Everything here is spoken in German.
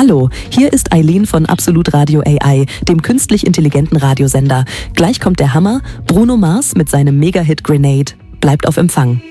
Hallo, hier ist Eileen von Absolut Radio AI, dem künstlich intelligenten Radiosender. Gleich kommt der Hammer, Bruno Mars mit seinem Mega-Hit Grenade. Bleibt auf Empfang.